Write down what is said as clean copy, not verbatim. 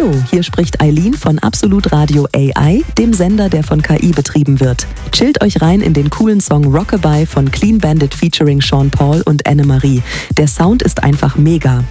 Hallo, hier spricht Eileen von Absolut Radio AI, dem Sender, der von KI betrieben wird. Chillt euch rein in den coolen Song Rockabye von Clean Bandit featuring Sean Paul und Anne-Marie. Der Sound ist einfach mega.